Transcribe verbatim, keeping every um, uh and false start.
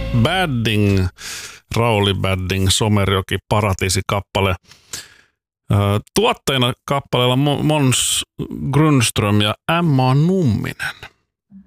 Badding, Rauli Badding, Somerjoki, Paratiisi-kappale. Tuotteina kappaleella Måns Grundström ja Emma Numminen.